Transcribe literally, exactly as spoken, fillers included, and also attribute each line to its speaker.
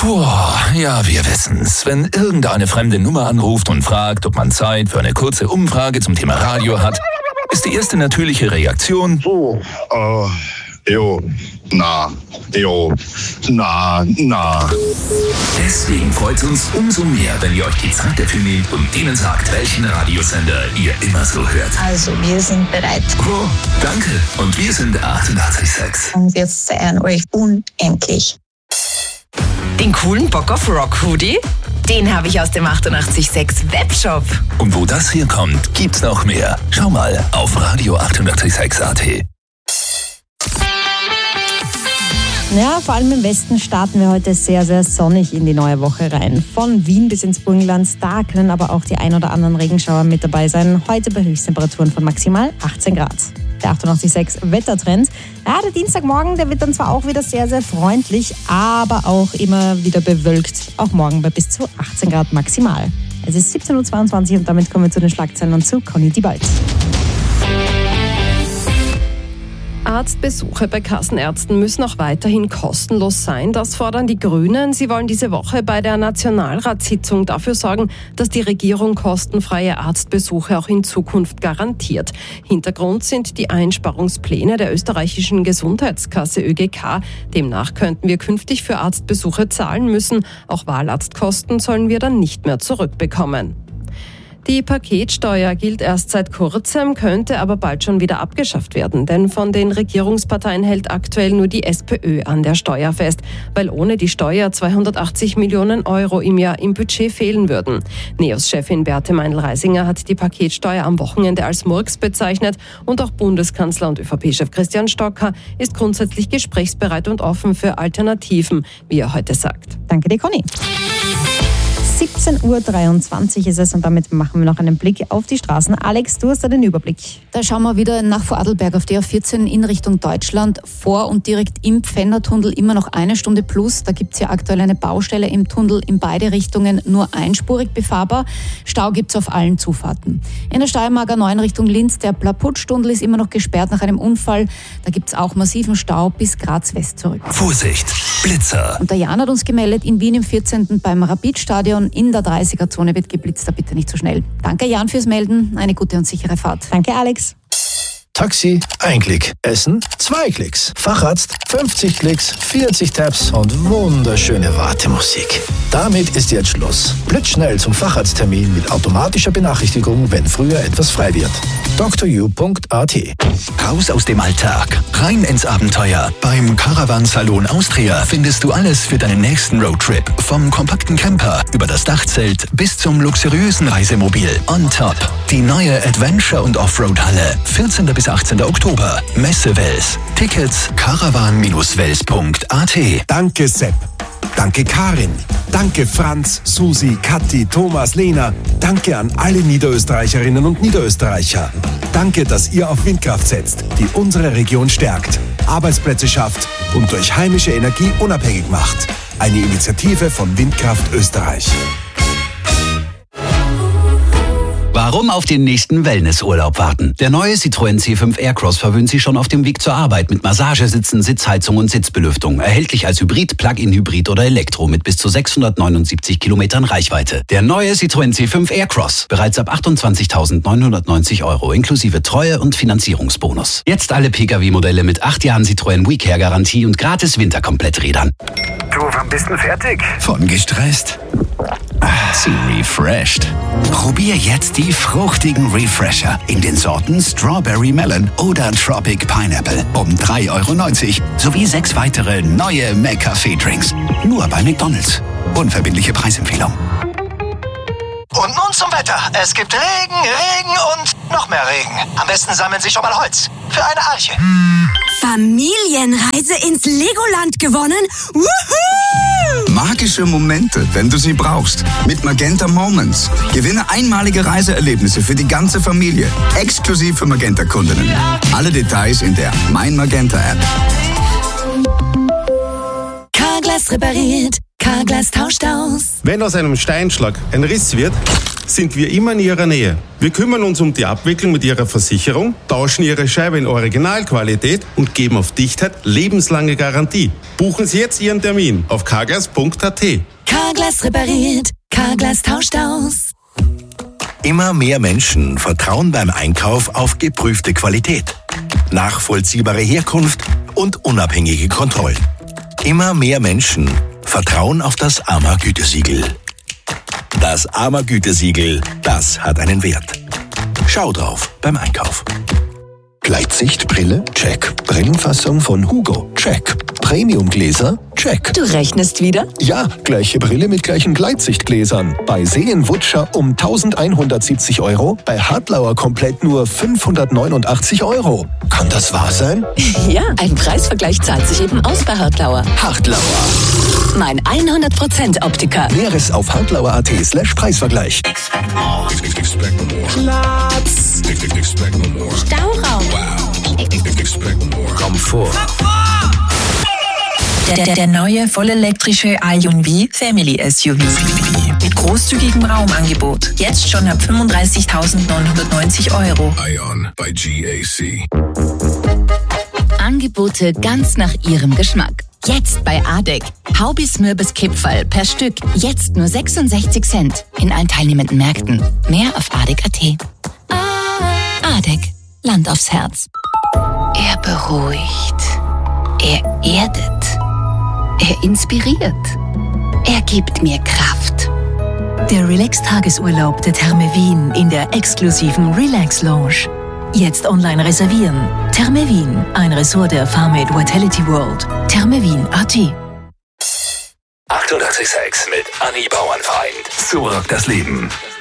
Speaker 1: Puh, ja, wir wissen's. Wenn irgendeine fremde Nummer anruft und fragt, ob man Zeit für eine kurze Umfrage zum Thema Radio hat, ist die erste natürliche Reaktion:
Speaker 2: So, äh, jo, na, jo, na, na.
Speaker 1: Deswegen freut es uns umso mehr, wenn ihr euch die Zeit dafür nehmt und denen sagt, welchen Radiosender ihr immer so hört.
Speaker 3: Also, wir sind bereit.
Speaker 1: Oh, danke. Und wir sind achtundachtzig Komma sechs.
Speaker 3: Und wir sehen euch unendlich.
Speaker 4: Den coolen Bock auf Rock Hoodie? Den habe ich aus dem achtundachtzig Komma sechs Webshop.
Speaker 1: Und wo das hier kommt, gibt's noch mehr. Schau mal auf radio achtundachtzig Komma sechs Punkt a t.
Speaker 5: Ja, vor allem im Westen starten wir heute sehr, sehr sonnig in die neue Woche rein. Von Wien bis ins Burgenland, da können aber auch die ein oder anderen Regenschauer mit dabei sein. Heute bei Höchsttemperaturen von maximal achtzehn Grad. Der achtundachtzig Komma sechs Wettertrend. Ja, der Dienstagmorgen, der wird dann zwar auch wieder sehr, sehr freundlich, aber auch immer wieder bewölkt. Auch morgen bei bis zu achtzehn Grad maximal. Es ist siebzehn Uhr zweiundzwanzig und damit kommen wir zu den Schlagzeilen und zu Conny Diebald.
Speaker 6: Arztbesuche bei Kassenärzten müssen auch weiterhin kostenlos sein. Das fordern die Grünen. Sie wollen diese Woche bei der Nationalratssitzung dafür sorgen, dass die Regierung kostenfreie Arztbesuche auch in Zukunft garantiert. Hintergrund sind die Einsparungspläne der österreichischen Gesundheitskasse Ö G K. Demnach könnten wir künftig für Arztbesuche zahlen müssen. Auch Wahlarztkosten sollen wir dann nicht mehr zurückbekommen. Die Paketsteuer gilt erst seit kurzem, könnte aber bald schon wieder abgeschafft werden. Denn von den Regierungsparteien hält aktuell nur die SPÖ an der Steuer fest, weil ohne die Steuer zweihundertachtzig Millionen Euro im Jahr im Budget fehlen würden. NEOS-Chefin Beate Meindl-Reisinger hat die Paketsteuer am Wochenende als Murks bezeichnet und auch Bundeskanzler und ÖVP-Chef Christian Stocker ist grundsätzlich gesprächsbereit und offen für Alternativen, wie er heute sagt.
Speaker 5: Danke dir, Conny. siebzehn Uhr dreiundzwanzig ist es und damit machen wir noch einen Blick auf die Straßen. Alex, du hast da den Überblick.
Speaker 7: Da schauen wir wieder nach Vorarlberg auf die A vierzehn in Richtung Deutschland. Vor und direkt im Pfändertunnel immer noch eine Stunde plus. Da gibt es ja aktuell eine Baustelle im Tunnel in beide Richtungen, nur einspurig befahrbar. Stau gibt es auf allen Zufahrten. In der Steiermark A neun Richtung Linz, der Plaputsch-Tunnel ist immer noch gesperrt nach einem Unfall. Da gibt es auch massiven Stau bis Graz West zurück.
Speaker 1: Vorsicht, Blitzer.
Speaker 7: Und der Jan hat uns gemeldet, in Wien im vierzehnten beim Rapid-Stadion in der dreißiger-Zone wird geblitzt, da bitte nicht so schnell. Danke Jan fürs Melden, eine gute und sichere Fahrt.
Speaker 5: Danke Alex.
Speaker 8: Taxi, ein Klick. Essen, zwei Klicks. Facharzt, fünfzig Klicks, vierzig Tabs und wunderschöne Wartemusik. Damit ist jetzt Schluss. Blitzschnell zum Facharzttermin mit automatischer Benachrichtigung, wenn früher etwas frei wird. d r u punkt a t.
Speaker 9: Raus aus dem Alltag, rein ins Abenteuer. Beim Caravan Salon Austria findest du alles für deinen nächsten Roadtrip. Vom kompakten Camper über das Dachzelt bis zum luxuriösen Reisemobil. On top die neue Adventure- und Offroad-Halle. vierzehnten bis achtzehnten Oktober. Messe Wels. Tickets caravan Bindestrich wels punkt a t.
Speaker 10: Danke Sepp. Danke Karin. Danke Franz, Susi, Kathi, Thomas, Lena. Danke an alle Niederösterreicherinnen und Niederösterreicher. Danke, dass ihr auf Windkraft setzt, die unsere Region stärkt, Arbeitsplätze schafft und durch heimische Energie unabhängig macht. Eine Initiative von Windkraft Österreich.
Speaker 11: Warum auf den nächsten Wellnessurlaub warten? Der neue Citroën C fünf Aircross verwöhnt Sie schon auf dem Weg zur Arbeit mit Massagesitzen, Sitzheizung und Sitzbelüftung. Erhältlich als Hybrid, Plug-in-Hybrid oder Elektro mit bis zu sechshundertneunundsiebzig Kilometern Reichweite. Der neue Citroën C fünf Aircross. Bereits ab achtundzwanzigtausendneunhundertneunzig Euro inklusive Treue- und Finanzierungsbonus. Jetzt alle Pkw-Modelle mit acht Jahren Citroën WeCare-Garantie und gratis Winterkompletträdern.
Speaker 12: Du, wann bist du fertig?
Speaker 9: Von gestresst zu refreshed. Probier jetzt die fruchtigen Refresher in den Sorten Strawberry Melon oder Tropic Pineapple um drei Euro neunzig sowie sechs weitere neue McCafé-Drinks. Nur bei McDonald's. Unverbindliche Preisempfehlung.
Speaker 13: Und nun zum Wetter. Es gibt Regen, Regen und noch mehr Regen. Am besten sammeln Sie schon mal Holz. Für eine Arche.
Speaker 14: Familienreise ins Legoland gewonnen? Wuhu!
Speaker 15: Magische Momente, wenn du sie brauchst. Mit Magenta Moments. Gewinne einmalige Reiseerlebnisse für die ganze Familie. Exklusiv für Magenta-Kundinnen. Alle Details in der Mein Magenta App.
Speaker 14: Carglass repariert. Carglass tauscht aus.
Speaker 16: Wenn aus einem Steinschlag ein Riss wird, sind wir immer in Ihrer Nähe. Wir kümmern uns um die Abwicklung mit Ihrer Versicherung, tauschen Ihre Scheibe in Originalqualität und geben auf Dichtheit lebenslange Garantie. Buchen Sie jetzt Ihren Termin auf carglass punkt a t.
Speaker 14: Carglass repariert, Carglass tauscht aus.
Speaker 8: Immer mehr Menschen vertrauen beim Einkauf auf geprüfte Qualität, nachvollziehbare Herkunft und unabhängige Kontrollen. Immer mehr Menschen vertrauen auf das A M A-Gütesiegel. Das A M A-Gütesiegel, das hat einen Wert. Schau drauf beim Einkauf. Gleitsichtbrille? Check. Brillenfassung von Hugo? Check. Premiumgläser? Check.
Speaker 14: Du rechnest wieder?
Speaker 8: Ja, gleiche Brille mit gleichen Gleitsichtgläsern. Bei Seen-Wutscher um eintausendeinhundertsiebzig Euro, bei Hartlauer komplett nur fünfhundertneunundachtzig Euro. Kann das wahr sein?
Speaker 14: Ja, ein Preisvergleich zahlt sich eben aus bei Hartlauer.
Speaker 8: Hartlauer.
Speaker 14: Mein hundert Prozent Optiker.
Speaker 8: Näheres auf hartlauer.at slash Preisvergleich.
Speaker 14: Platz. Stauraum.
Speaker 8: Komfort.
Speaker 17: Der, der, der neue vollelektrische Ion V Family S U V. Mit großzügigem Raumangebot. Jetzt schon ab fünfunddreißigtausendneunhundertneunzig Euro.
Speaker 9: Ion bei G A C.
Speaker 18: Angebote ganz nach Ihrem Geschmack. Jetzt bei Adek. Haubis Mürbis Kipferl per Stück. Jetzt nur sechsundsechzig Cent. In allen teilnehmenden Märkten. Mehr auf adek punkt a t. Adek. Land aufs Herz. Er beruhigt. Er erdet. Er inspiriert. Er gibt mir Kraft. Der Relax-Tagesurlaub der Therme Wien in der exklusiven Relax Lounge. Jetzt online reservieren. Therme Wien, ein Ressort der Farmate Vitality World. Therme Wien punkt a t.
Speaker 1: achtundachtzig Komma sechs mit Anni Bauernfeind. So rockt das Leben.